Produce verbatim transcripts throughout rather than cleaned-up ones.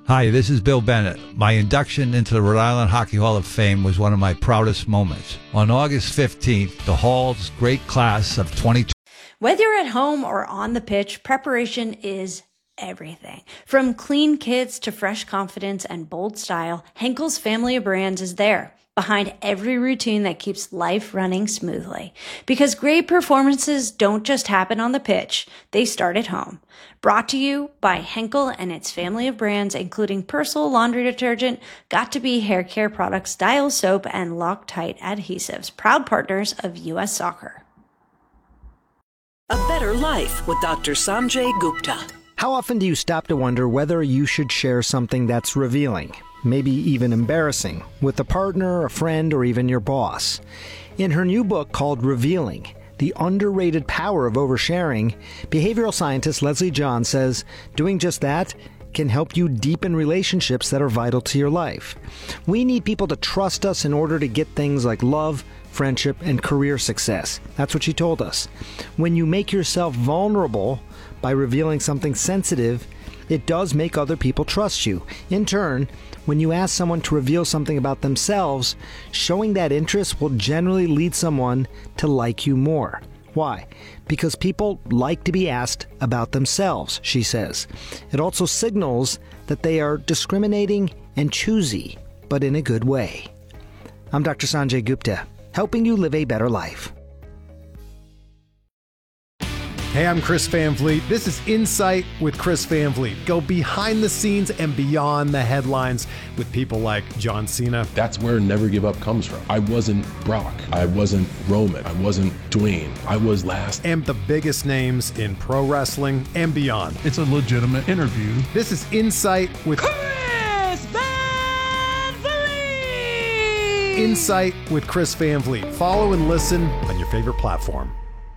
Hi, this is Bill Bennett. My induction into the Rhode Island Hockey Hall of Fame was one of my proudest moments. On August fifteenth, the Hall's great class of twenty twenty. Whether you're at home or on the pitch, preparation is everything. From clean kits to fresh confidence and bold style, Henkel's family of brands is there, behind every routine that keeps life running smoothly. Because great performances don't just happen on the pitch, they start at home. Brought to you by Henkel and its family of brands, including Persil laundry detergent, Got2b hair care products, Dial soap, and Loctite adhesives, proud partners of U S Soccer. A Better Life with Doctor Sanjay Gupta. How often do you stop to wonder whether you should share something that's revealing, maybe even embarrassing, with a partner, a friend, or even your boss? In her new book called Revealing, The Underrated Power of Oversharing, behavioral scientist Leslie John says doing just that can help you deepen relationships that are vital to your life. We need people to trust us in order to get things like love, friendship, and career success. That's what she told us. When you make yourself vulnerable by revealing something sensitive, it does make other people trust you. In turn, when you ask someone to reveal something about themselves, showing that interest will generally lead someone to like you more. Why? Because people like to be asked about themselves, she says. It also signals that they are discriminating and choosy, but in a good way. I'm Doctor Sanjay Gupta, helping you live a better life. Hey, I'm Chris Van Vliet. This is Insight with Chris Van Vliet. Go behind the scenes and beyond the headlines with people like John Cena. That's where Never Give Up comes from. I wasn't Brock. I wasn't Roman. I wasn't Dwayne. I was last. And the biggest names in pro wrestling and beyond. It's a legitimate interview. This is Insight with Chris Van Vliet. Insight with Chris Van Vliet. Follow and listen on your favorite platform.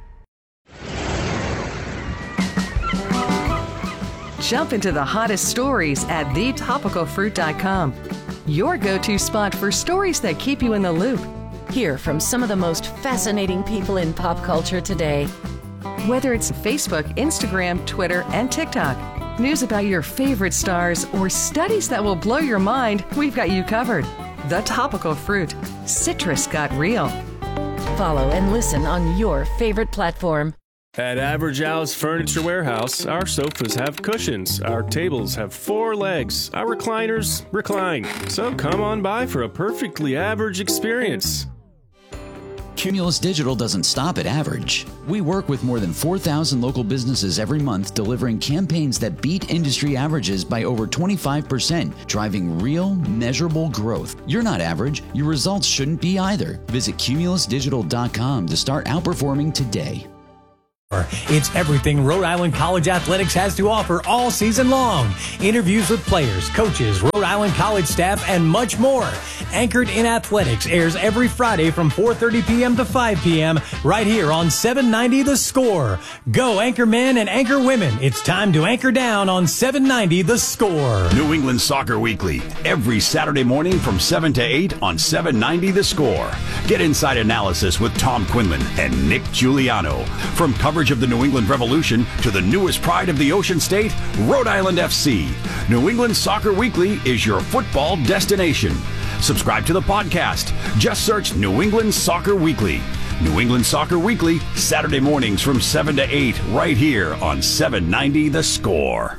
Jump into the hottest stories at the topical fruit dot com. Your go-to spot for stories that keep you in the loop. Hear from some of the most fascinating people in pop culture today. Whether it's Facebook, Instagram, Twitter, and TikTok, news about your favorite stars, or studies that will blow your mind, we've got you covered. The Topical Fruit. Citrus got real. Follow and listen on your favorite platform. At Average Al's Furniture Warehouse, our sofas have cushions, our tables have four legs, our recliners recline. So come on by for a perfectly average experience. Cumulus Digital doesn't stop at average. We work with more than four thousand local businesses every month, delivering campaigns that beat industry averages by over twenty-five percent, driving real, measurable growth. You're not average. Your results shouldn't be either. Visit cumulus digital dot com to start outperforming today. It's everything Rhode Island College Athletics has to offer all season long. Interviews with players, coaches, Rhode Island College staff, and much more. Anchored in Athletics airs every Friday from four thirty p.m. to five p.m. right here on seven ninety The Score. Go Anchor Men and Anchor Women. It's time to anchor down on seven ninety The Score. New England Soccer Weekly, every Saturday morning from seven to eight on seven ninety The Score. Get inside analysis with Tom Quinlan and Nick Giuliano. From coverage of the New England Revolution to the newest pride of the Ocean State, Rhode Island F C. New England Soccer Weekly is your football destination. Subscribe to the podcast. Just search New England Soccer Weekly. New England Soccer Weekly, Saturday mornings from seven to eight, right here on seven ninety The Score.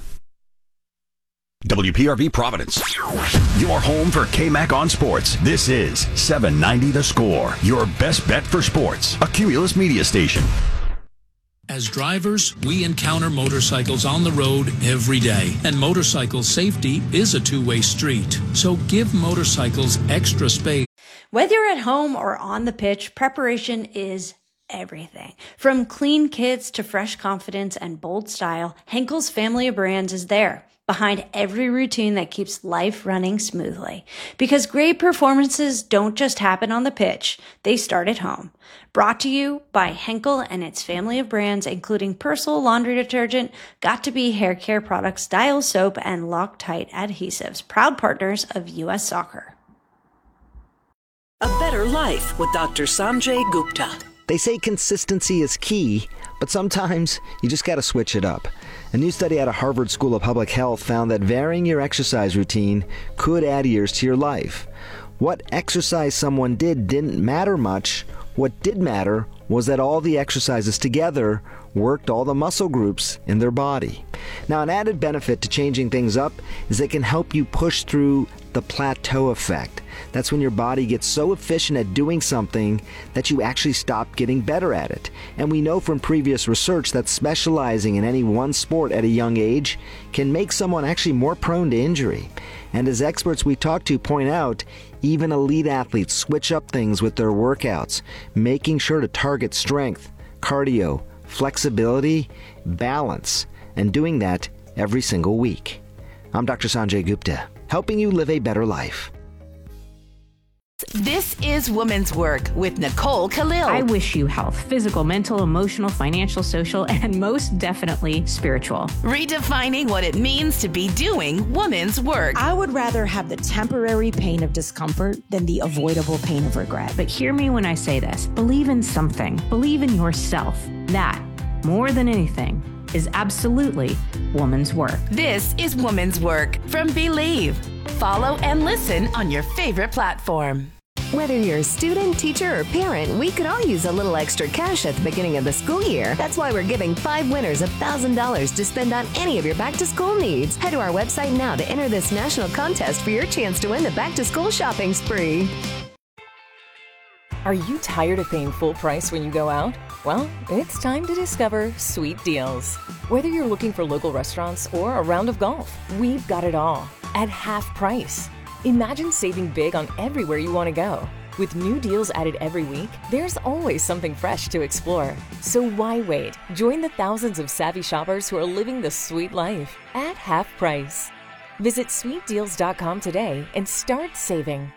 W P R V Providence, your home for K-Mac on sports. This is seven ninety The Score, your best bet for sports, a Cumulus media station. As drivers, we encounter motorcycles on the road every day, and motorcycle safety is a two-way street. So give motorcycles extra space. Whether you're at home or on the pitch, preparation is everything. From clean kits to fresh confidence and bold style, Henkel's family of brands is there, behind every routine that keeps life running smoothly. Because great performances don't just happen on the pitch, they start at home. Brought to you by Henkel and its family of brands, including Persil laundry detergent, Got2b hair care products, Dial soap, and Loctite adhesives, proud partners of U S Soccer. A Better Life with Doctor Sanjay Gupta. They say consistency is key, but sometimes you just gotta switch it up. A new study out of Harvard School of Public Health found that varying your exercise routine could add years to your life. What exercise someone did didn't matter much. What did matter was that all the exercises together worked all the muscle groups in their body. Now, an added benefit to changing things up is it can help you push through the plateau effect. That's when your body gets so efficient at doing something that you actually stop getting better at it. And we know from previous research that specializing in any one sport at a young age can make someone actually more prone to injury. And as experts we talk to point out, even elite athletes switch up things with their workouts, making sure to target strength, cardio, flexibility, balance, and doing that every single week. I'm Doctor Sanjay Gupta, helping you live a better life. This is Women's Work with Nicole Khalil. I wish you health, physical, mental, emotional, financial, social, and most definitely spiritual. Redefining what it means to be doing women's work. I would rather have the temporary pain of discomfort than the avoidable pain of regret. But hear me when I say this. Believe in something. Believe in yourself. That, more than anything, is absolutely woman's work. This is Women's Work from Believe. Follow and listen on your favorite platform. Whether you're a student, teacher, or parent, we could all use a little extra cash at the beginning of the school year. That's why we're giving five winners one thousand dollars to spend on any of your back-to-school needs. Head to our website now to enter this national contest for your chance to win the back-to-school shopping spree. Are you tired of paying full price when you go out? Well, it's time to discover Sweet Deals. Whether you're looking for local restaurants or a round of golf, we've got it all at half price. Imagine saving big on everywhere you want to go. With new deals added every week, there's always something fresh to explore. So why wait? Join the thousands of savvy shoppers who are living the sweet life at half price. Visit sweet deals dot com today and start saving.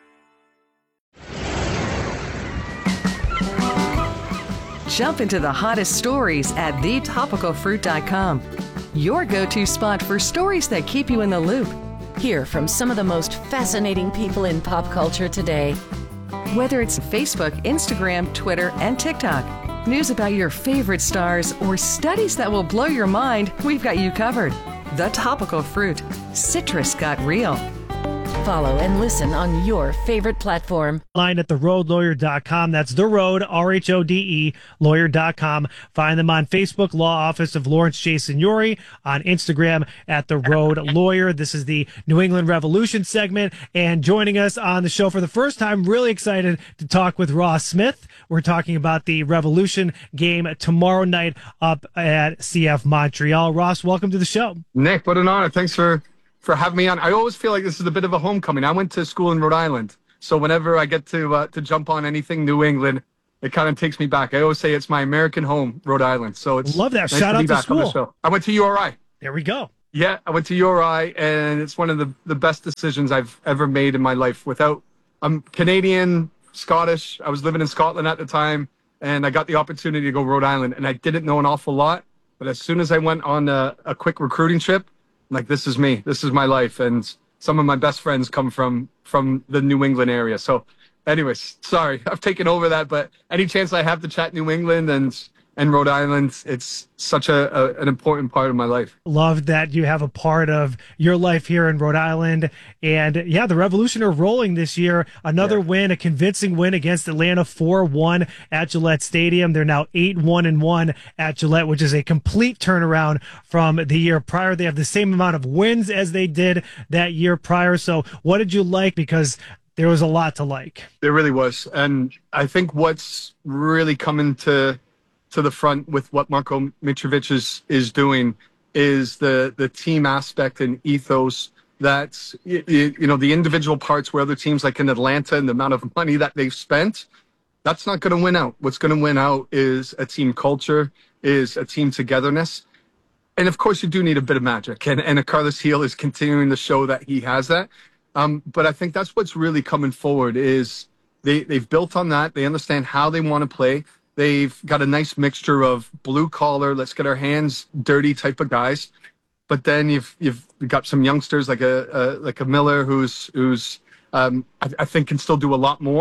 Jump into the hottest stories at the topical fruit dot com. Your go-to spot for stories that keep you in the loop. Hear from some of the most fascinating people in pop culture today. Whether it's Facebook, Instagram, Twitter, and TikTok, news about your favorite stars, or studies that will blow your mind, we've got you covered. The Topical Fruit. Citrus got real. Follow and listen on your favorite platform. Line at the road lawyer dot com. That's The Road, R H O D E, lawyer dot com. Find them on Facebook, Law Office of Lawrence J. Signori, on Instagram at The Road Lawyer. This is the New England Revolution segment, and joining us on the show for the first time, really excited to talk with Ross Smith. We're talking about the Revolution game tomorrow night up at C F Montreal. Ross, welcome to the show. Nick, what an honor. Thanks for for having me on. I always feel like this is a bit of a homecoming. I went to school in Rhode Island, so whenever I get to uh, to jump on anything New England, it kind of takes me back. I always say it's my American home, Rhode Island. So it's love that. Nice Shout to out be to back on the school. show. I went to U R I. There we go. Yeah, I went to U R I, and it's one of the the best decisions I've ever made in my life. Without, I'm Canadian, Scottish. I was living in Scotland at the time, and I got the opportunity to go Rhode Island, and I didn't know an awful lot. But as soon as I went on a, a quick recruiting trip, like, this is me. This is my life. And some of my best friends come from from the New England area. So anyways, sorry, I've taken over that. But any chance I have to chat New England and and Rhode Island, it's such a, a an important part of my life. Love that you have a part of your life here in Rhode Island. And yeah, the Revolution are rolling this year. Another yeah. win, a convincing win against Atlanta, four one at Gillette Stadium. They're now eight one and one at Gillette, which is a complete turnaround from the year prior. They have the same amount of wins as they did that year prior. So what did you like? Because there was a lot to like. There really was. And I think what's really coming to to the front with what Marko Mitrovic is, is doing is the, the team aspect and ethos that, you, you know, the individual parts where other teams like in Atlanta and the amount of money that they've spent, that's not going to win out. What's going to win out is a team culture, is a team togetherness. And of course, you do need a bit of magic. And, and Carlos Gil is continuing to show that he has that. Um, but I think that's what's really coming forward is they, they've built on that. They understand how they want to play. They've got a nice mixture of blue collar, let's get our hands dirty type of guys. But then you've you've got some youngsters like a, a like a Miller who's who's um, I, I think can still do a lot more.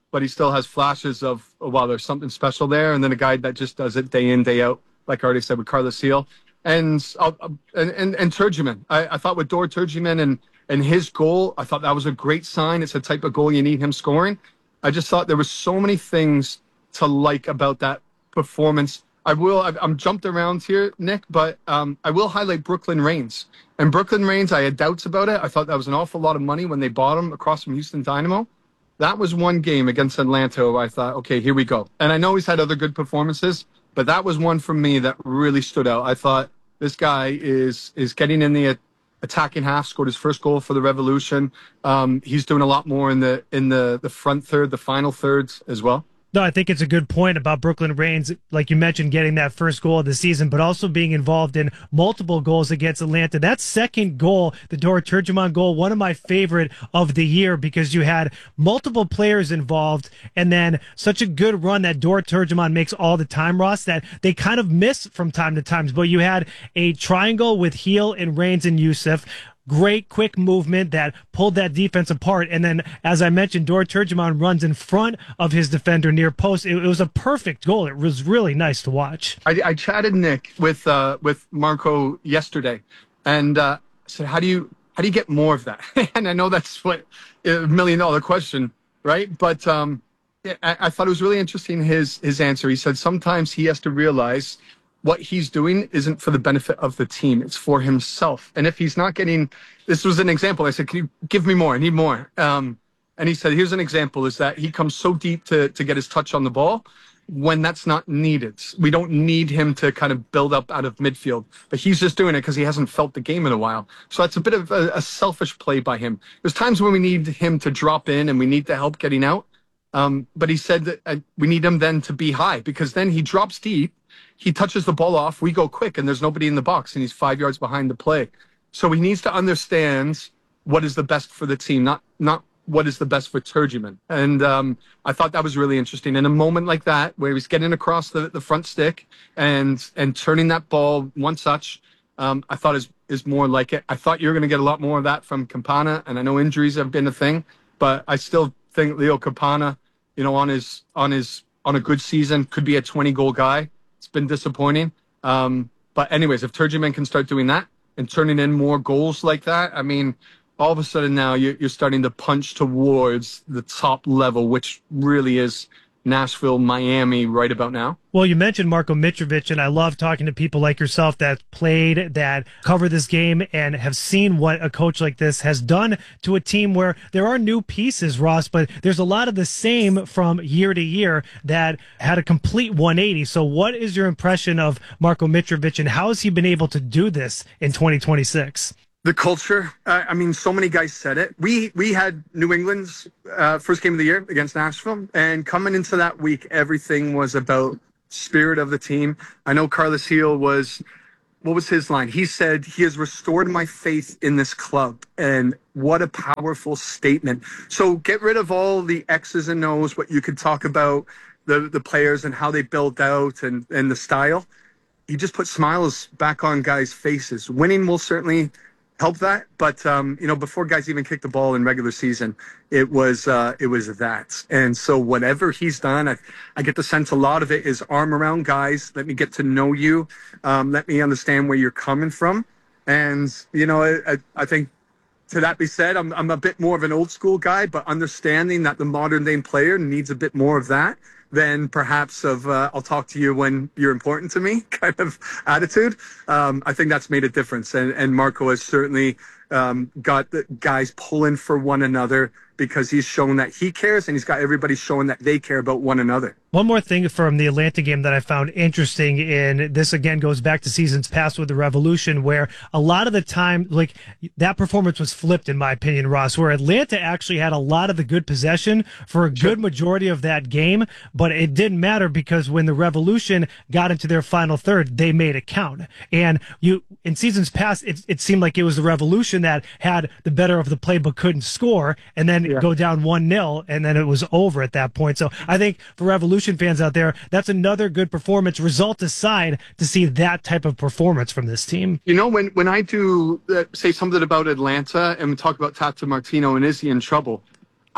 but he still has flashes of, oh, wow, there's something special there. And then a guy that just does it day in, day out, like I already said with Carlos Gil. And, uh, and, and, and Turgeman. I, I thought with Dor Turgeman and, and his goal, I thought that was a great sign. It's the type of goal you need him scoring. I just thought there was so many things to like about that performance. I will, I've, I'm jumped around here, Nick, but um, I will highlight Brooklyn Raines. And Brooklyn Raines, I had doubts about it. I thought that was an awful lot of money when they bought him across from Houston Dynamo. That was one game against Atlanta where I thought, okay, here we go. And I know he's had other good performances, but that was one for me that really stood out. I thought this guy is is getting in the attacking half, scored his first goal for the Revolution. Um, he's doing a lot more in the in the, the front third, the final thirds as well. No, I think it's a good point about Brooklyn Raines, like you mentioned, getting that first goal of the season, but also being involved in multiple goals against Atlanta. That second goal, the Dor Turgeman goal, one of my favorite of the year because you had multiple players involved and then such a good run that Dor Turgeman makes all the time, Ross, that they kind of miss from time to time. But you had a triangle with Gil and Raines and Yusuf. Great quick movement that pulled that defense apart. And then, as I mentioned, Dor Turgeman runs in front of his defender near post. It, it was a perfect goal. It was really nice to watch. I, I chatted, Nick, with uh, with Marco yesterday, and uh, said, how do you how do you get more of that? And I know that's what a million dollar question, right? But um, I, I thought it was really interesting, his his answer. He said sometimes he has to realize what he's doing isn't for the benefit of the team. It's for himself. And if he's not getting, this was an example. I said, can you give me more? I need more. Um, and he said, here's an example, is that he comes so deep to, to get his touch on the ball when that's not needed. We don't need him to kind of build up out of midfield, but he's just doing it because he hasn't felt the game in a while. So that's a bit of a, a selfish play by him. There's times when we need him to drop in and we need the help getting out. Um, but he said that uh, we need him then to be high because then he drops deep. He touches the ball off, we go quick, and there's nobody in the box, and he's five yards behind the play. So he needs to understand what is the best for the team, not not what is the best for Turgeman. And um, I thought that was really interesting. In a moment like that, where he's getting across the, the front stick and and turning that ball one touch, um, I thought is is more like it. I thought you were going to get a lot more of that from Campana, and I know injuries have been a thing, but I still think Leo Campana, you know, on his on his on a good season, could be a twenty goal guy. It's been disappointing. Um, but anyways, if Turgeman can start doing that and turning in more goals like that, I mean, all of a sudden now you're, you're starting to punch towards the top level, which really is Nashville, Miami right about now. Well, you mentioned Marko Mitrovic, and I love talking to people like yourself that played, that cover this game, and have seen what a coach like this has done to a team where there are new pieces, Ross, but there's a lot of the same from year to year that had a complete one eighty. So what is your impression of Marko Mitrovic, and how has he been able to do this in twenty twenty-six? The culture. Uh, I mean, so many guys said it. We we had New England's uh, first game of the year against Nashville, and coming into that week, everything was about spirit of the team. I know Carlos Gil was, what was his line? He said, he has restored my faith in this club. And what a powerful statement. So get rid of all the X's and O's, what you could talk about, the, the players and how they build out and, and the style. You just put smiles back on guys' faces. Winning will certainly help that, but um, you know, before guys even kicked the ball in regular season, it was uh, it was that. And so whatever he's done, I, I get the sense a lot of it is arm around guys. Let me get to know you. Um, let me understand where you're coming from. And you know, I, I think to that be said, I'm I'm a bit more of an old school guy, but understanding that the modern day player needs a bit more of that than perhaps of uh, I'll talk to you when you're important to me kind of attitude. Um, I think that's made a difference. And, and Marco has certainly um, got the guys pulling for one another because he's shown that he cares, and he's got everybody showing that they care about one another. One more thing from the Atlanta game that I found interesting, and this again goes back to seasons past with the Revolution, where a lot of the time, like, that performance was flipped, in my opinion, Ross, where Atlanta actually had a lot of the good possession for a good majority of that game, but it didn't matter because when the Revolution got into their final third, they made it count. And you, in seasons past, it, it seemed like it was the Revolution that had the better of the play but couldn't score, and then yeah. go down one nil, and then it was over at that point. So I think for Revolution fans out there, that's another good performance, result aside, to see that type of performance from this team. You know, when, when I do uh, say something about Atlanta and we talk about Tata Martino and is he in trouble,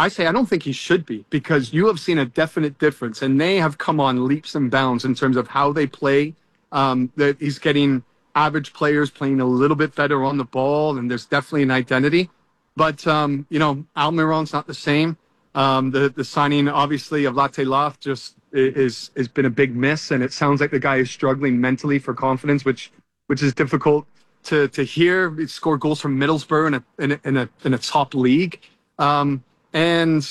I say I don't think he should be, because you have seen a definite difference, and they have come on leaps and bounds in terms of how they play. Um, that he's getting average players playing a little bit better on the ball, and there's definitely an identity. But, um, you know, Almiron's not the same. Um, the, the signing, obviously, of Latte Loft just is has been a big miss, and it sounds like the guy is struggling mentally for confidence, which which is difficult to to hear. He scored goals from Middlesbrough in a in a in a, in a top league, um, and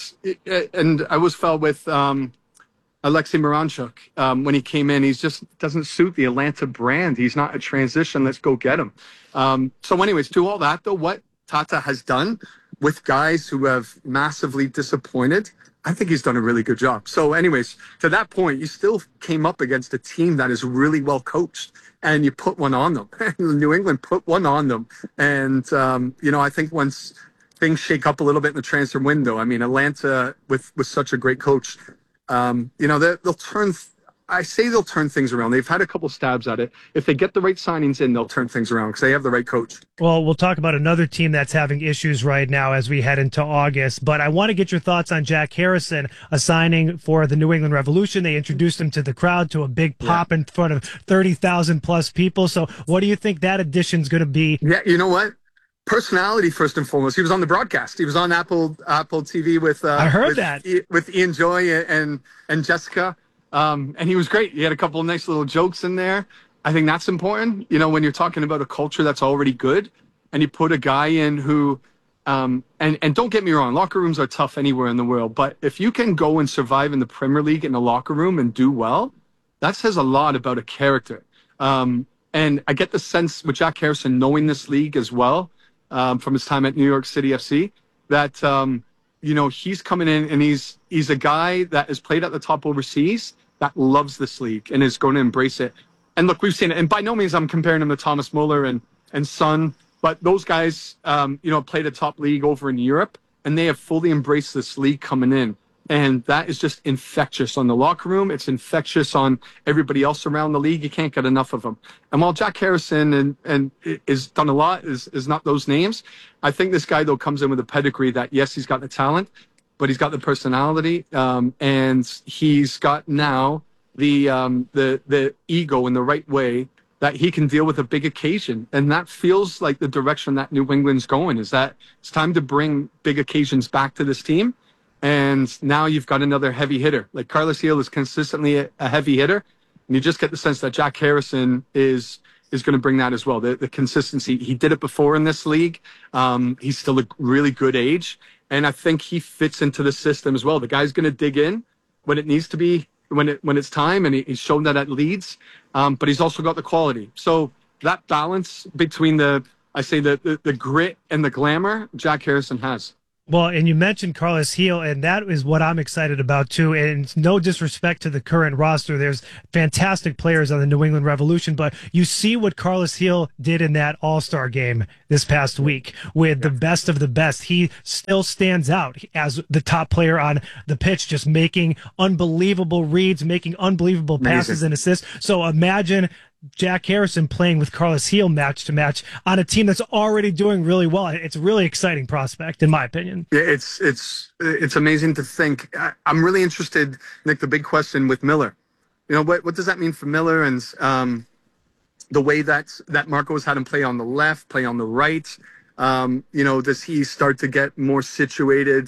and I was felt with um, Alexei Miranchuk um, when he came in. He's just doesn't suit the Atlanta brand. He's not a transition. Let's go get him. Um, so, anyways, to all that though, what Tata has done with guys who have massively disappointed, I think he's done a really good job. So anyways, to that point, you still came up against a team that is really well coached, and you put one on them. New England put one on them. And, um, you know, I think once things shake up a little bit in the transfer window, I mean, Atlanta, with, with such a great coach, um, you know, they'll turn... I say they'll turn things around. They've had a couple stabs at it. If they get the right signings in, they'll turn things around because they have the right coach. Well, we'll talk about another team that's having issues right now as we head into August. But I want to get your thoughts on Jack Harrison, a signing for the New England Revolution. They introduced him to the crowd, to a big pop yeah. in front of thirty thousand plus people. So what do you think that addition's going to be? Yeah, you know what? Personality first and foremost. He was on the broadcast. He was on Apple Apple T V with uh, I heard with, that with Ian Joy and and Jessica. Um, and he was great. He had a couple of nice little jokes in there. I think that's important. You know, when you're talking about a culture that's already good, and you put a guy in who, um, and, and don't get me wrong, locker rooms are tough anywhere in the world. But if you can go and survive in the Premier League in a locker room and do well, that says a lot about a character. Um, and I get the sense with Jack Harrison knowing this league as well, um, from his time at New York City F C, that, um, you know, he's coming in and he's, he's a guy that has played at the top overseas, that loves this league and is going to embrace it. And look, we've seen it. And by no means I'm comparing him to Thomas Muller and, and Son, but those guys, um, you know, played a top league over in Europe, and they have fully embraced this league coming in. And that is just infectious on the locker room. It's infectious on everybody else around the league. You can't get enough of them. And while Jack Harrison and, and is done a lot, is, is not those names, I think this guy, though, comes in with a pedigree that, yes, he's got the talent, but he's got the personality, um, and he's got now the um, the the ego in the right way that he can deal with a big occasion. And that feels like the direction that New England's going, is that it's time to bring big occasions back to this team. And now you've got another heavy hitter. Like Carlos Gil is consistently a, a heavy hitter, and you just get the sense that Jack Harrison is is going to bring that as well. The, the consistency. He did it before in this league. Um, he's still a really good age. And I think he fits into the system as well. The guy's going to dig in when it needs to be, when it when it's time, and he, he's shown that at Leeds. Um, but he's also got the quality. So that balance between the, I say the, the the grit and the glamour, Jack Harrison has. Well, and you mentioned Carlos Gil, and that is what I'm excited about too. And no disrespect to the current roster, there's fantastic players on the New England Revolution, but you see what Carlos Gil did in that All-Star game this past week with the best of the best. He still stands out as the top player on the pitch, just making unbelievable reads, making unbelievable passes Amazing. and assists. So imagine Jack Harrison playing with Carlos Gil match to match on a team that's already doing really well. It's a really exciting prospect, in my opinion. Yeah, it's it's it's amazing to think. I, I'm really interested, Nick. The big question with Miller, you know, what what does that mean for Miller, and um, the way that that Marco has had him play on the left, play on the right. Um, you know, does he start to get more situated?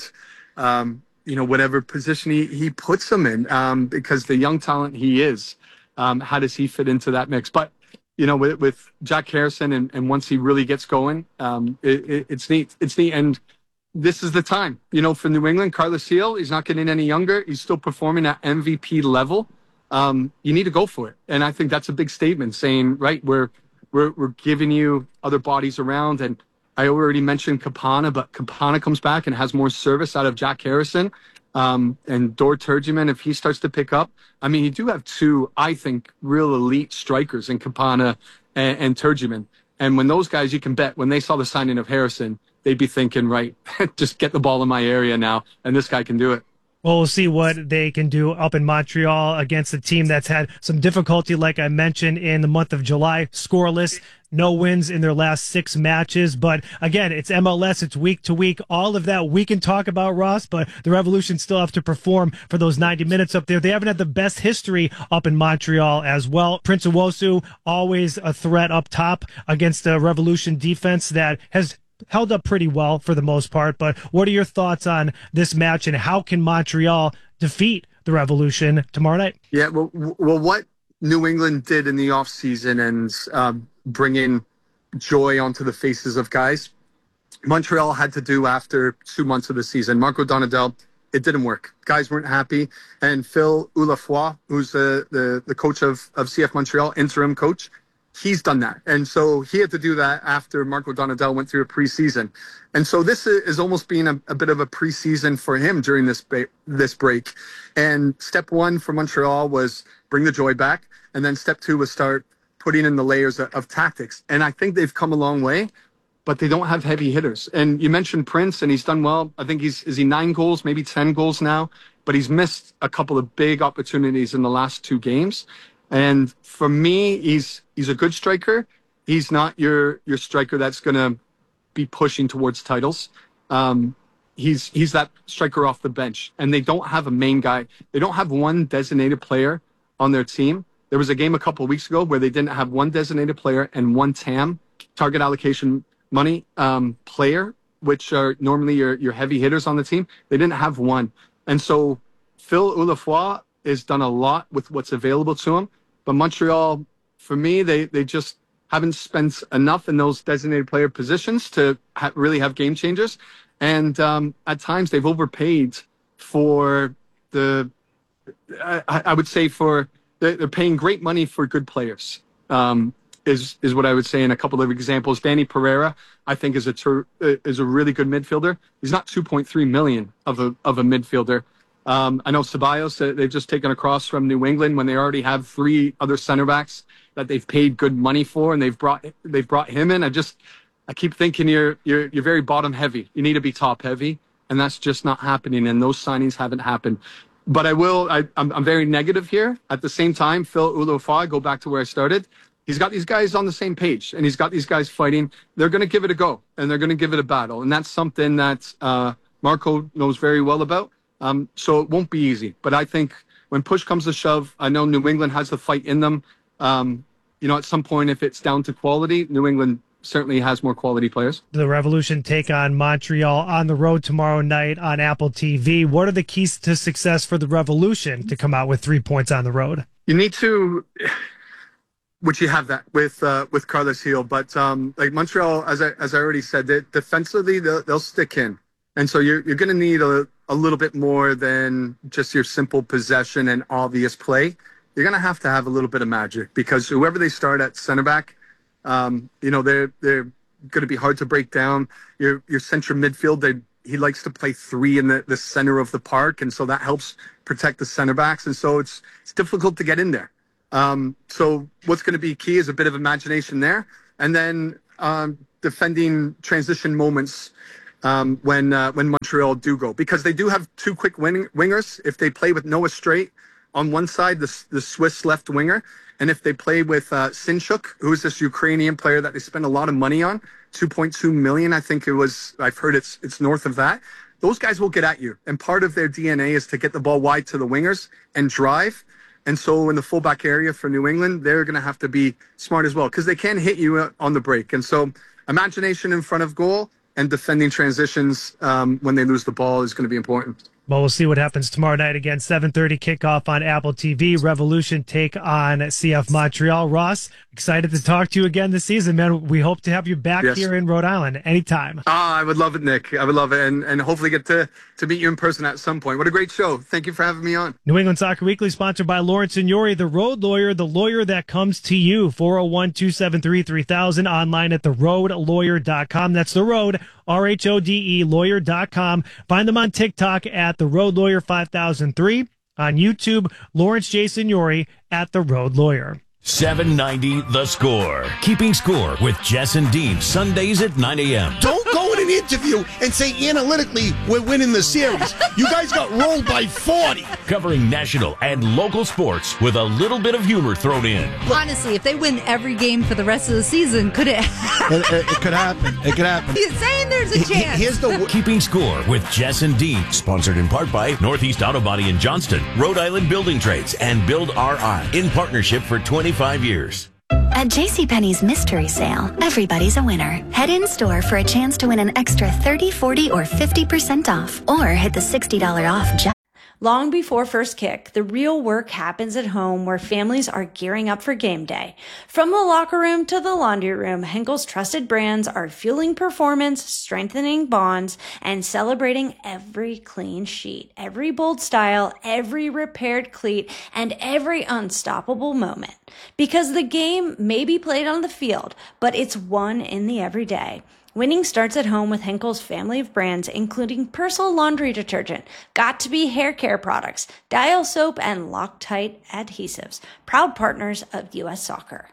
Um, you know, whatever position he he puts him in, um, because the young talent he is. Um, how does he fit into that mix? But, you know, with, with Jack Harrison, and, and once he really gets going, um, it, it, it's neat. It's neat. And this is the time, you know, for New England. Carlos Gil, he's not getting any younger. He's still performing at M V P level. Um, you need to go for it. And I think that's a big statement saying, right, we're, we're, we're giving you other bodies around. And I already mentioned Campana, but Campana comes back and has more service out of Jack Harrison. Um, and Dor Turgeman, if he starts to pick up, I mean, you do have two, I think, real elite strikers in Campana and, and Turgeman. And when those guys, you can bet, when they saw the signing of Harrison, they'd be thinking, right, just get the ball in my area now, and this guy can do it. Well, we'll see what they can do up in Montreal against a team that's had some difficulty, like I mentioned, in the month of July, scoreless. No wins in their last six matches. But again, it's M L S. It's week to week. All of that we can talk about, Ross, but the Revolution still have to perform for those ninety minutes up there. They haven't had the best history up in Montreal as well. Prince Owusu, always a threat up top against the Revolution defense that has held up pretty well for the most part. But what are your thoughts on this match, and how can Montreal defeat the Revolution tomorrow night? Yeah, well, well what New England did in the offseason and um, bringing joy onto the faces of guys, Montreal had to do after two months of the season. Marco Donadel, it didn't work. Guys weren't happy. And Phil Olafoy, who's the, the, the coach of, of C F Montreal, interim coach, he's done that. And so he had to do that after Marco Donadel went through a preseason. And so this is almost being a, a bit of a preseason for him during this, ba- this break. And step one for Montreal was bring the joy back. And then step two was start putting in the layers of, of tactics. And I think they've come a long way, but they don't have heavy hitters. And you mentioned Prince, and he's done well. I think he's, is he nine goals, maybe ten goals now? But he's missed a couple of big opportunities in the last two games. And for me, he's he's a good striker. He's not your your striker that's going to be pushing towards titles. Um, he's he's that striker off the bench. And they don't have a main guy. They don't have one designated player on their team. There was a game a couple of weeks ago where they didn't have one designated player and one T A M, target allocation money um, player, which are normally your, your heavy hitters on the team. They didn't have one. And so Phil Olafoy has done a lot with what's available to him. But Montreal, for me, they, they just haven't spent enough in those designated player positions to ha- really have game changers. And um, at times they've overpaid for the, I, I would say for, they're paying great money for good players, um, is is what I would say in a couple of examples. Danny Pereira, I think, is a ter- is a really good midfielder. He's not two point three million of a of a midfielder. Um, I know Ceballos, they've just taken across from New England when they already have three other center backs that they've paid good money for, and they've brought they've brought him in. I just I keep thinking you're you're you're very bottom heavy. You need to be top heavy, and that's just not happening. And those signings haven't happened. But I will, I, I'm, I'm very negative here. At the same time, Phil Olafoy, go back to where I started. He's got these guys on the same page, and he's got these guys fighting. They're going to give it a go, and they're going to give it a battle. And that's something that uh, Marco knows very well about. Um, so it won't be easy. But I think when push comes to shove, I know New England has the fight in them. Um, you know, at some point, if it's down to quality, New England certainly has more quality players. The Revolution take on Montreal on the road tomorrow night on Apple T V. What are the keys to success for the Revolution to come out with three points on the road? You need to, which you have that with uh, with Carlos Gil, but um, like Montreal, as I as I already said, that defensively they'll, they'll stick in, and so you're you're going to need a a little bit more than just your simple possession and obvious play. You're going to have to have a little bit of magic, because whoever they start at center back, Um, you know, they're they're going to be hard to break down. Your your central midfield, they, he likes to play three in the, the center of the park, and so that helps protect the center backs. And so it's it's difficult to get in there. Um, so what's going to be key is a bit of imagination there, and then um, defending transition moments um, when uh, when Montreal do go, because they do have two quick wing, wingers. If they play with Noah Strait on one side, the the Swiss left winger. And if they play with uh, Sinchuk, who is this Ukrainian player that they spend a lot of money on, two point two million, I think it was, I've heard it's it's north of that. Those guys will get at you. And part of their D N A is to get the ball wide to the wingers and drive. And so in the fullback area for New England, they're going to have to be smart as well, because they can hit you on the break. And so imagination in front of goal and defending transitions um, when they lose the ball is going to be important. Well, we'll see what happens tomorrow night. Again, seven thirty kickoff on Apple T V. Revolution take on C F Montreal. Ross, excited to talk to you again this season, man. We hope to have you back yes. here in Rhode Island anytime. Ah, I would love it, Nick. I would love it, and, and hopefully get to, to meet you in person at some point. What a great show. Thank you for having me on. New England Soccer Weekly, sponsored by Lawrence Signori, the road lawyer, the lawyer that comes to you. four oh one, two seven three, three thousand, online at the road lawyer dot com. That's The Road, R H O D E, lawyer dot com. Find them on TikTok at The Road Lawyer five thousand three. On YouTube, Lawrence J. Signori at The Road Lawyer. seven ninety The Score. Keeping score with Jess and Dean, Sundays at nine a.m. Don't go an interview and say analytically we're winning the series. You guys got rolled by forty. Covering national and local sports with a little bit of humor thrown in. Honestly, if they win every game for the rest of the season, could it? it, it, it could happen. It could happen. He's saying there's a chance. Here's the Keeping Score with Jess and Dean, sponsored in part by Northeast Auto Body in Johnston, Rhode Island Building Trades, and Build R I in partnership for twenty-five years. At JCPenney's Mystery Sale, everybody's a winner. Head in store for a chance to win an extra thirty, forty, or fifty percent off, or hit the sixty dollars off. Ju- Long before first kick, the real work happens at home where families are gearing up for game day. From the locker room to the laundry room, Henkel's trusted brands are fueling performance, strengthening bonds, and celebrating every clean sheet, every bold style, every repaired cleat, and every unstoppable moment. Because the game may be played on the field, but it's won in the everyday. Winning starts at home with Henkel's family of brands, including Persil laundry detergent, Got2b hair care products, Dial soap, and Loctite adhesives, proud partners of U S Soccer.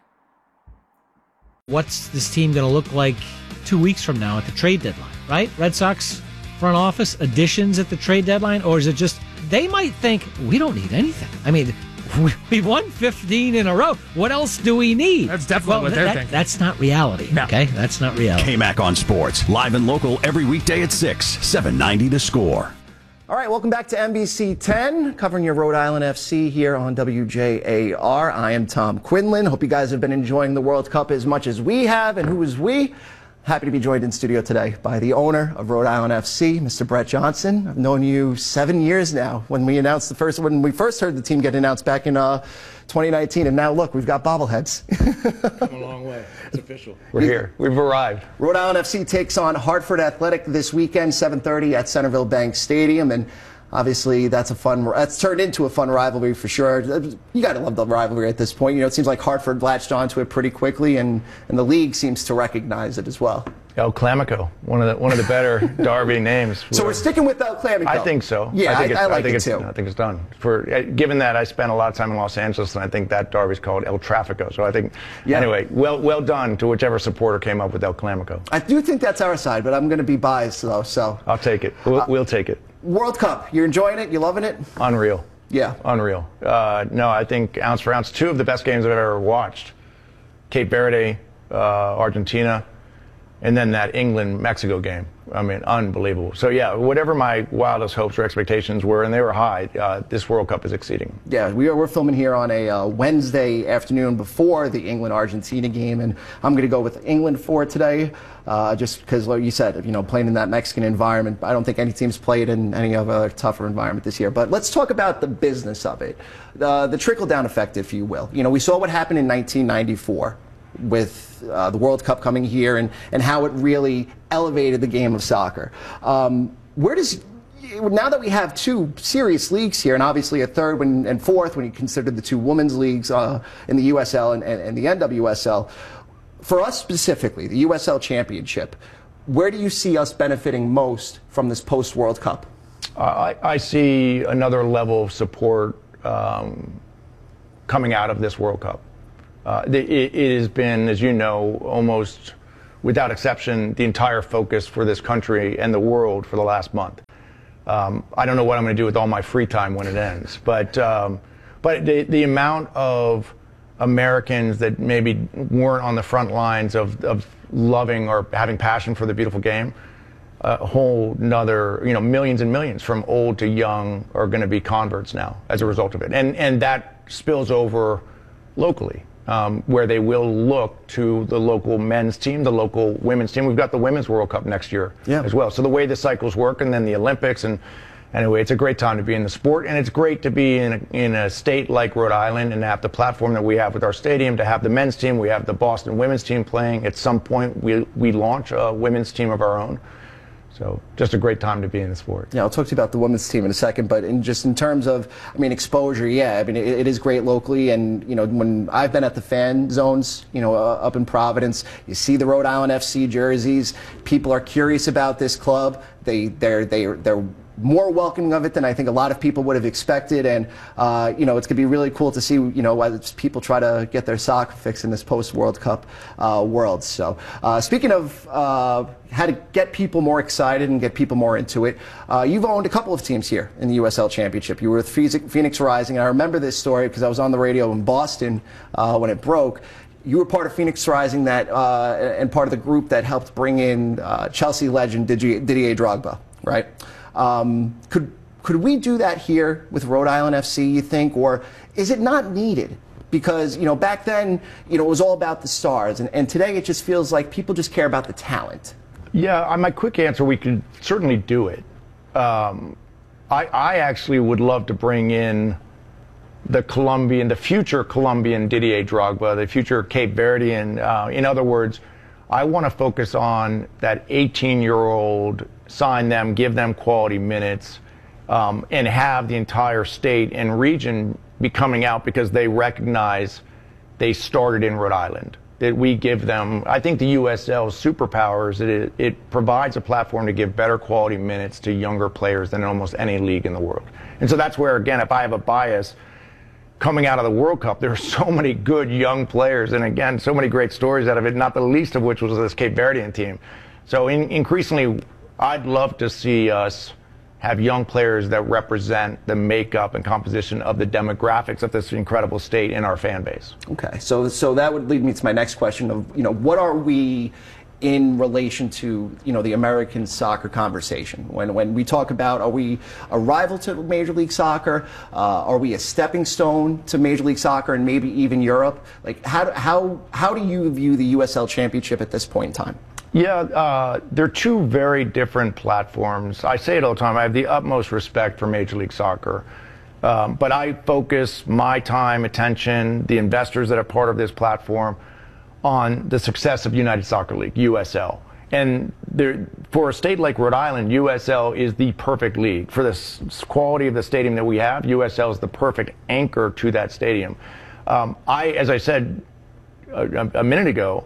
What's this team going to look like two weeks from now at the trade deadline, right? Red Sox front office additions at the trade deadline, or is it just they might think we don't need anything? I mean, we won fifteen in a row. What else do we need? That's definitely well, what they're that, thinking. That's not reality, no. Okay? That's not reality. K-Mac on Sports, live and local every weekday at six, seven ninety The Score. All right, welcome back to N B C ten, covering your Rhode Island F C here on W J A R. I am Tom Quinlan. Hope you guys have been enjoying the World Cup as much as we have. And who is we? Happy to be joined in studio today by the owner of Rhode Island F C, Mister Brett Johnson. I've known you seven years now. When we announced the first, when we first heard the team get announced back in uh, twenty nineteen, and now look, we've got bobbleheads. Come a long way. It's official. We're here. We've arrived. Rhode Island F C takes on Hartford Athletic this weekend, seven thirty at Centerville Bank Stadium, and obviously that's a fun. That's turned into a fun rivalry for sure. You got to love the rivalry at this point. You know, it seems like Hartford latched onto it pretty quickly, and and the league seems to recognize it as well. El Clamico, one of the one of the better Derby names. So we're sticking with El Clamico. I think so. Yeah, I, think I, I like I think it it's, too. I think it's done. For given that I spent a lot of time in Los Angeles, and I think that Derby's called El Trafico. So I think, yeah. Anyway, well well done to whichever supporter came up with El Clamico. I do think that's our side, but I'm going to be biased though. So I'll take it. We'll, uh, we'll take it. World Cup, you're enjoying it? You loving it? Unreal. Yeah. Unreal. Uh, no, I think ounce for ounce, two of the best games I've ever watched. Cape Verde, uh, Argentina, and then that England-Mexico game. I mean, unbelievable. So, yeah, whatever my wildest hopes or expectations were, and they were high, uh, this World Cup is exceeding. Yeah, we are, we're filming here on a uh, Wednesday afternoon before the England-Argentina game, and I'm going to go with England for today, uh, just because, like you said, you know, playing in that Mexican environment, I don't think any team's played in any other tougher environment this year. But let's talk about the business of it, uh, the trickle-down effect, if you will. You know, we saw what happened in nineteen ninety-four. With uh, the World Cup coming here and, and how it really elevated the game of soccer. Um, where does, now that we have two serious leagues here, and obviously a third when, and fourth when you consider the two women's leagues uh, in the U S L and, and, and the N W S L, for us specifically, the U S L Championship, where do you see us benefiting most from this post-World Cup? Uh, I, I see another level of support um, coming out of this World Cup. Uh, it, it has been, as you know, almost without exception, the entire focus for this country and the world for the last month. Um, I don't know what I'm going to do with all my free time when it ends, but um, but the, the amount of Americans that maybe weren't on the front lines of, of loving or having passion for the beautiful game, a whole nother, you know, millions and millions from old to young are going to be converts now as a result of it. And, and that spills over locally. Um, where they will look to the local men's team, the local women's team. We've got the Women's World Cup next year yeah. as well. So the way the cycles work, and then the Olympics, and anyway, it's a great time to be in the sport, and it's great to be in a, in a state like Rhode Island and have the platform that we have with our stadium, to have the men's team. We have the Boston women's team playing. At some point, we we launch a women's team of our own. So just a great time to be in the sport. Yeah, I'll talk to you about the women's team in a second, but in just in terms of, I mean, exposure, yeah, I mean, it, it is great locally, and, you know, when I've been at the fan zones, you know, uh, up in Providence, you see the Rhode Island F C jerseys, people are curious about this club, they, they're, they're, they're more welcoming of it than I think a lot of people would have expected. And, uh, you know, it's going to be really cool to see, you know, as people try to get their soccer fix in this post-World Cup uh, world. So uh, speaking of uh, how to get people more excited and get people more into it, uh, you've owned a couple of teams here in the U S L Championship. You were with Phoenix Rising. And I remember this story because I was on the radio in Boston uh, when it broke. You were part of Phoenix Rising that, uh, and part of the group that helped bring in uh, Chelsea legend Didier, Didier Drogba, right? Um, could could we do that here with Rhode Island F C, you think, or is it not needed? Because, you know, back then, you know, it was all about the stars, and, and today it just feels like people just care about the talent. Yeah, my quick answer, we could certainly do it. Um, I, I actually would love to bring in the Colombian, the future Colombian Didier Drogba, the future Cape Verdean. Uh, in other words, I want to focus on that eighteen-year-old, sign them, give them quality minutes, um, and have the entire state and region be coming out because they recognize they started in Rhode Island. That we give them, I think the U S L's superpowers, it, it provides a platform to give better quality minutes to younger players than almost any league in the world. And so that's where, again, if I have a bias, coming out of the World Cup, there are so many good young players, and again, so many great stories out of it, not the least of which was this Cape Verdean team. So in, increasingly, I'd love to see us have young players that represent the makeup and composition of the demographics of this incredible state in our fan base. Okay, so so that would lead me to my next question of, you know, what are we in relation to, you know, the American soccer conversation? When when we talk about, are we a rival to Major League Soccer? Uh, are we a stepping stone to Major League Soccer and maybe even Europe? Like, how how how do you view the U S L Championship at this point in time? Yeah, uh, they're two very different platforms. I say it all the time. I have the utmost respect for Major League Soccer. Um, but I focus my time, attention, the investors that are part of this platform on the success of United Soccer League, U S L. And there, for a state like Rhode Island, U S L is the perfect league. For the s- quality of the stadium that we have, U S L is the perfect anchor to that stadium. Um, I, as I said a, a minute ago,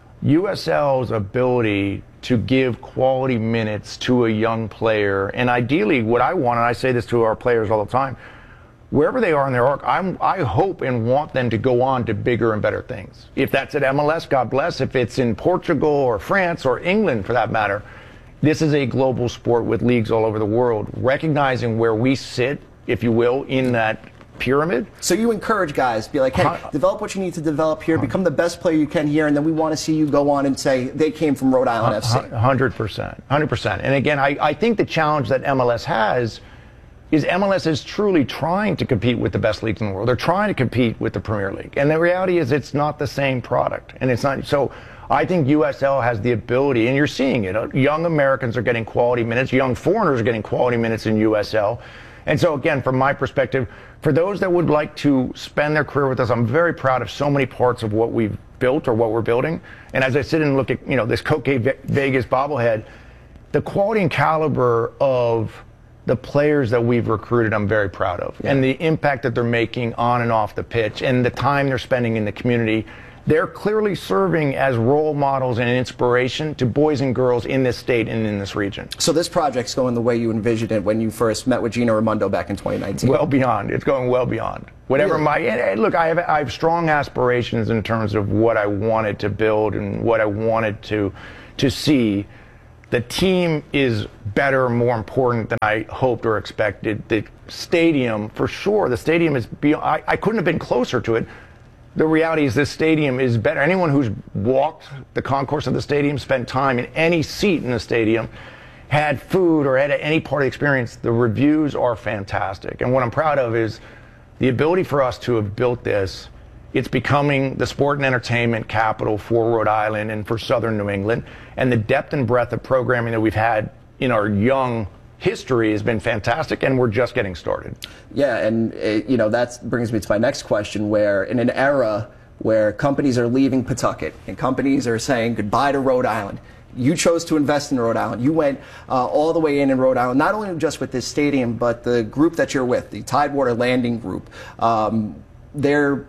U S L's ability to give quality minutes to a young player, and ideally what I want, and I say this to our players all the time, wherever they are in their arc, I'm, I hope and want them to go on to bigger and better things. If that's at M L S, God bless. If it's in Portugal or France or England, for that matter, this is a global sport with leagues all over the world. Recognizing where we sit, if you will, in that pyramid. So you encourage guys, be like, hey, uh, develop what you need to develop here, become the best player you can here, and then we want to see you go on and say they came from Rhode Island F C. one hundred percent. one hundred percent. And again, I, I think the challenge that M L S has is M L S is truly trying to compete with the best leagues in the world. They're trying to compete with the Premier League. And the reality is it's not the same product. And it's not. So I think U S L has the ability, and you're seeing it. Young Americans are getting quality minutes. Young foreigners are getting quality minutes in U S L. And so, again, from my perspective, for those that would like to spend their career with us, I'm very proud of so many parts of what we've built or what we're building. And as I sit and look at, you know, this Coke Vegas bobblehead, the quality and caliber of the players that we've recruited, I'm very proud of. Yeah. And the impact that they're making on and off the pitch and the time they're spending in the community. They're clearly serving as role models and inspiration to boys and girls in this state and in this region. So this project's going the way you envisioned it when you first met with Gino Raimondo back in twenty nineteen? Well beyond. It's going well beyond. Whatever really? my and look, I have I have strong aspirations in terms of what I wanted to build and what I wanted to to see. The team is better, more important than I hoped or expected. The stadium, for sure, the stadium is beyond, I, I couldn't have been closer to it. The reality is this stadium is better. Anyone who's walked the concourse of the stadium, spent time in any seat in the stadium, had food or had any part of the experience, the reviews are fantastic. And what I'm proud of is the ability for us to have built this. It's becoming the sport and entertainment capital for Rhode Island and for southern New England. And the depth and breadth of programming that we've had in our young history has been fantastic, and we're just getting started. Yeah, and it, you know, that brings me to my next question, where in an era where companies are leaving Pawtucket and companies are saying goodbye to Rhode Island, you chose to invest in Rhode Island. You went uh, all the way in in Rhode Island, not only just with this stadium, but the group that you're with, the Tidewater Landing Group. Um, they're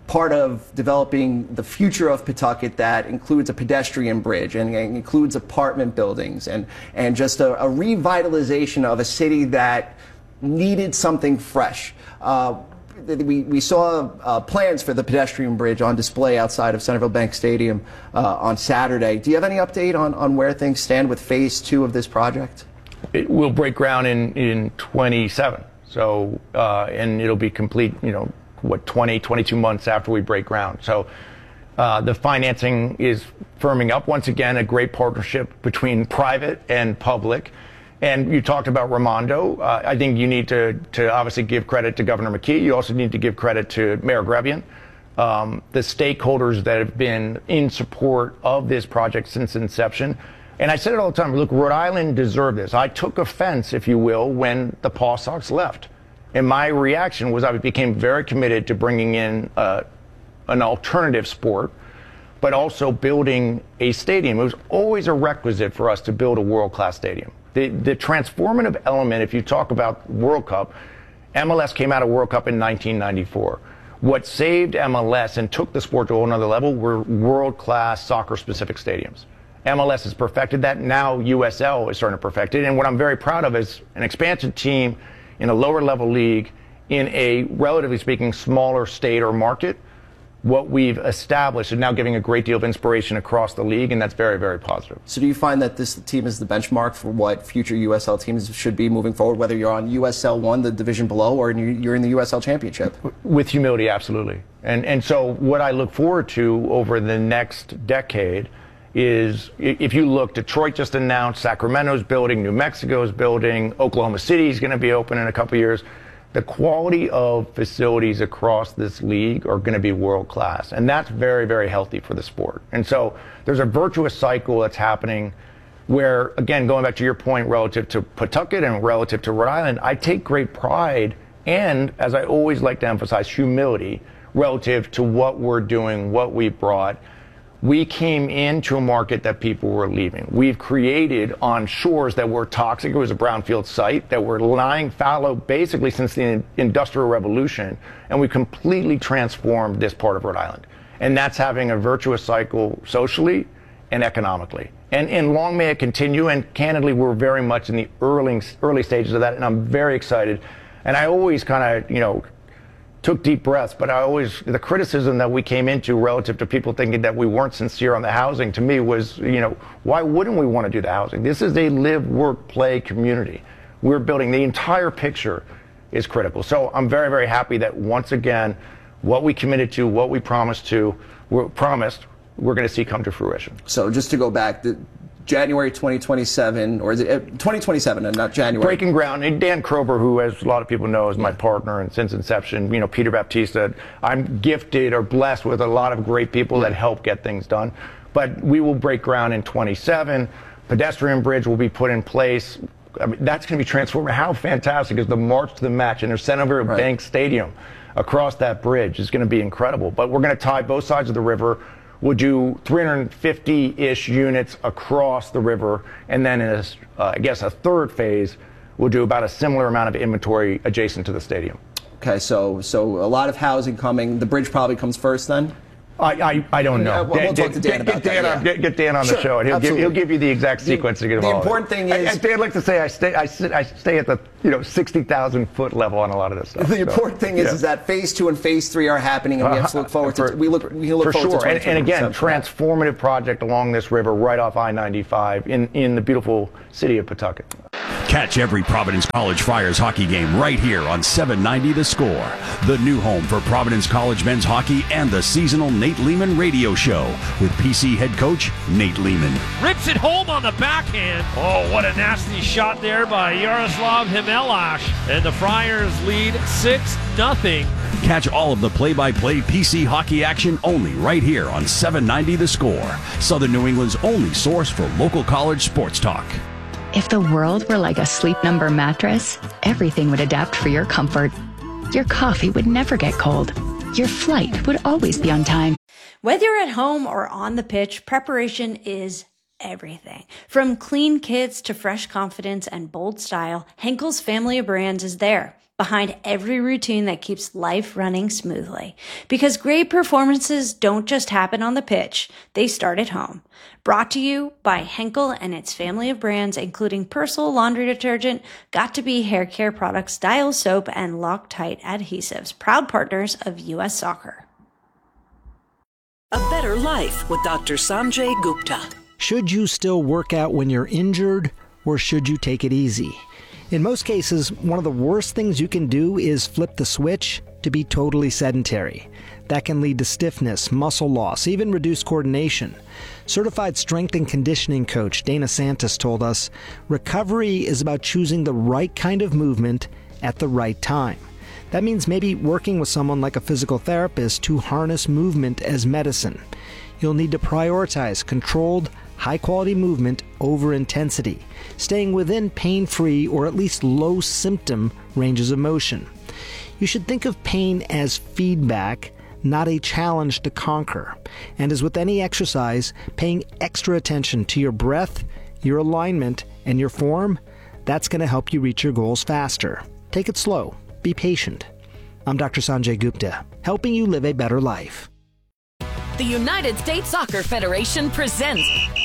part of developing the future of Pawtucket that includes a pedestrian bridge and, and includes apartment buildings and, and just a, a revitalization of a city that needed something fresh. Uh, we, we saw uh, plans for the pedestrian bridge on display outside of Centerville Bank Stadium uh, on Saturday. Do you have any update on, on where things stand with phase two of this project? It will break ground in, in twenty-seven. So, uh, and it'll be complete, you know, what, twenty, twenty-two months after we break ground. So uh, the financing is firming up. Once again, a great partnership between private and public. And you talked about Raimondo. Uh, I think you need to, to obviously give credit to Governor McKee. You also need to give credit to Mayor Grevian, um, the stakeholders that have been in support of this project since inception. And I said it all the time, look, Rhode Island deserved this. I took offense, if you will, when the Paw Sox left. And my reaction was I became very committed to bringing in uh, an alternative sport, but also building a stadium. It was always a requisite for us to build a world-class stadium. The, the transformative element, if you talk about World Cup, M L S came out of World Cup in nineteen ninety-four. What saved M L S and took the sport to a whole nother level were world-class soccer-specific stadiums. M L S has perfected that. Now U S L is starting to perfect it. And what I'm very proud of is an expansion team in a lower level league in a, relatively speaking, smaller state or market. What we've established is now giving a great deal of inspiration across the league, and that's very, very positive. So do you find that this team is the benchmark for what future U S L teams should be moving forward, whether you're on U S L one, the division below, or you're in the U S L championship? With humility, absolutely. And, and so what I look forward to over the next decade is, if you look, Detroit just announced, Sacramento's building, New Mexico's building, Oklahoma City is going to be open in a couple years. The quality of facilities across this league are going to be world class, and that's very, very healthy for the sport. And so there's a virtuous cycle that's happening where, again, going back to your point relative to Pawtucket and relative to Rhode Island, I take great pride and, as I always like to emphasize, humility relative to what we're doing, what we brought. We came into a market that people were leaving. We've created on shores that were toxic. It was a brownfield site that were lying fallow basically since the Industrial Revolution, and we completely transformed this part of Rhode Island. And that's having a virtuous cycle socially and economically. And, and long may it continue, and candidly, we're very much in the early, early stages of that, and I'm very excited. And I always kind of, you know, took deep breaths, but I always, the criticism that we came into relative to people thinking that we weren't sincere on the housing, to me was, you know, why wouldn't we want to do the housing? This is a live, work, play community. We're building, the entire picture is critical. So I'm very, very happy that once again, what we committed to, what we promised to, we're promised, we're going to see come to fruition. So just to go back, the January twenty twenty-seven, or is it twenty twenty-seven and not January? Breaking ground. And Dan Krober, who, as a lot of people know, is my partner, and since inception, you know, Peter Baptista, I'm gifted or blessed with a lot of great people that help get things done. But we will break ground in twenty-seven. Pedestrian bridge will be put in place. I mean, that's going to be transformative. How fantastic is the march to the match in Centerville right. Bank Stadium across that bridge is going to be incredible. But we're going to tie both sides of the river. We'll do three hundred fifty-ish units across the river, and then in a, uh, I guess a third phase, we'll do about a similar amount of inventory adjacent to the stadium. Okay, so so a lot of housing coming. The bridge probably comes first then? I, I, I don't know. Yeah, we'll, we'll Dan, talk to Dan get, about get Dan that. On, Yeah. get, get Dan on Sure, the show, and he'll give, he'll give you the exact sequence the, to get The all important of it. thing is, and, and Dan, like to say, I stay, I sit, I stay at the you know sixty thousand foot level on a lot of this stuff. the so, important thing is, yeah. is that phase two and phase three are happening, and we have to look forward for, to. We look, we look for forward sure. to and, and again, transformative project along this river, right off I ninety-five, in in the beautiful city of Pawtucket. Catch every Providence College Friars hockey game right here on seven ninety The Score, the new home for Providence College men's hockey and the seasonal Nate Lehman radio show with P C head coach Nate Lehman. Rips it home on the backhand. Oh, what a nasty shot there by Yaroslav Himelash. And the Friars lead six nothing. Catch all of the play-by-play P C hockey action only right here on seven ninety The Score, Southern New England's only source for local college sports talk. If the world were like a Sleep Number mattress, everything would adapt for your comfort. Your coffee would never get cold. Your flight would always be on time. Whether you're at home or on the pitch, preparation is everything. From clean kits to fresh confidence and bold style, Henkel's family of brands is there, behind every routine that keeps life running smoothly. Because great performances don't just happen on the pitch, they start at home. Brought to you by Henkel and its family of brands, including Persil laundry detergent, Got2b hair care products, Dial soap, and Loctite adhesives, proud partners of U S Soccer. A Better Life with Doctor Sanjay Gupta. Should you still work out when you're injured, or should you take it easy? In most cases, one of the worst things you can do is flip the switch to be totally sedentary. That can lead to stiffness, muscle loss, even reduced coordination. Certified strength and conditioning coach Dana Santos told us, recovery is about choosing the right kind of movement at the right time. That means maybe working with someone like a physical therapist to harness movement as medicine. You'll need to prioritize controlled, high-quality movement over intensity, staying within pain-free or at least low-symptom ranges of motion. You should think of pain as feedback, not a challenge to conquer. And as with any exercise, paying extra attention to your breath, your alignment, and your form, that's going to help you reach your goals faster. Take it slow. Be patient. I'm Doctor Sanjay Gupta, helping you live a better life. The United States Soccer Federation presents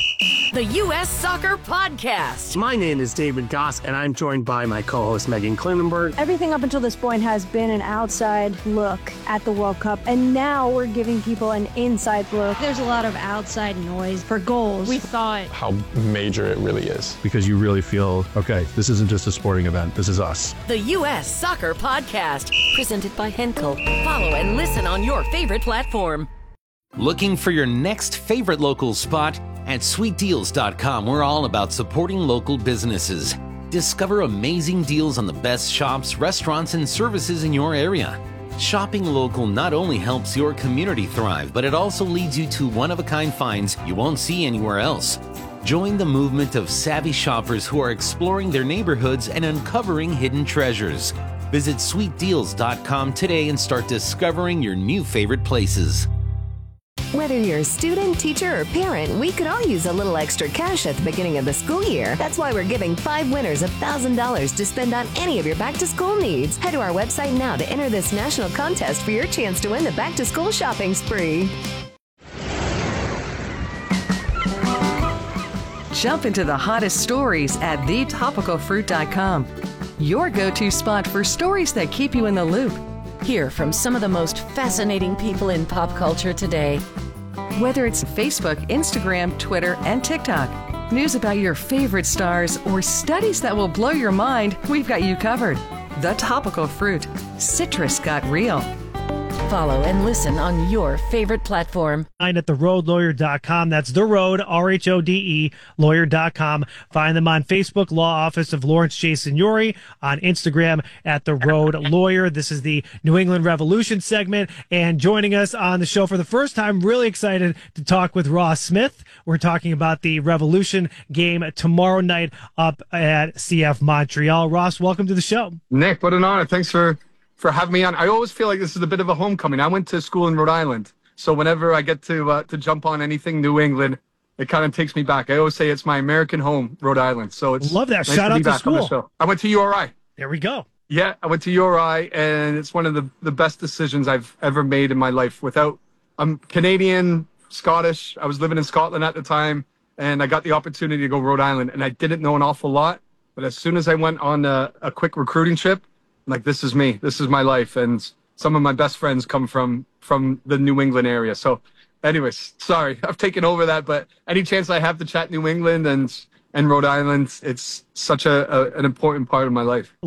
the U S Soccer Podcast. My name is David Goss, and I'm joined by my co-host Megan Klinenberg. Everything up until this point has been an outside look at the World Cup, and now we're giving people an inside look. There's a lot of outside noise for goals. We thought how major it really is. Because you really feel, okay, this isn't just a sporting event, this is us. The U S Soccer Podcast, presented by Henkel. Follow and listen on your favorite platform. Looking for your next favorite local spot? At sweet deals dot com, we're all about supporting local businesses. Discover amazing deals on the best shops, restaurants, and services in your area. Shopping local not only helps your community thrive, but it also leads you to one-of-a-kind finds you won't see anywhere else. Join the movement of savvy shoppers who are exploring their neighborhoods and uncovering hidden treasures. Visit sweet deals dot com today and start discovering your new favorite places. Whether you're a student, teacher, or parent, we could all use a little extra cash at the beginning of the school year. That's why we're giving five winners one thousand dollars to spend on any of your back-to-school needs. Head to our website now to enter this national contest for your chance to win the back-to-school shopping spree. Jump into the hottest stories at the topical fruit dot com. Your go-to spot for stories that keep you in the loop. Hear from some of the most fascinating people in pop culture today. Whether it's Facebook, Instagram, Twitter, and TikTok, news about your favorite stars, or studies that will blow your mind, we've got you covered. The Topical Fruit. Citrus got real. Follow and listen on your favorite platform. Find at the road lawyer dot com. That's The Road, R H O D E, lawyer dot com. Find them on Facebook, Law Office of Lawrence J. Signori, on Instagram at The Road Lawyer. This is the New England Revolution segment, and joining us on the show for the first time, really excited to talk with Ross Smith. We're talking about the Revolution game tomorrow night up at C F Montreal. Ross, welcome to the show. Nick, what an honor. Thanks for for having me on. I always feel like this is a bit of a homecoming. I went to school in Rhode Island, so whenever I get to uh, to jump on anything New England, it kind of takes me back. I always say it's my American home, Rhode Island. So it's love that. Nice Shout to out be to back school. on the show. I went to U R I. There we go. Yeah, I went to U R I, and it's one of the the best decisions I've ever made in my life. Without, I'm Canadian, Scottish. I was living in Scotland at the time, and I got the opportunity to go Rhode Island, and I didn't know an awful lot. But as soon as I went on a, a quick recruiting trip, like, this is me, this is my life. And some of my best friends come from, from the New England area. So anyways, sorry, I've taken over that, but any chance I have to chat New England and, and Rhode Island, it's such a, a an important part of my life.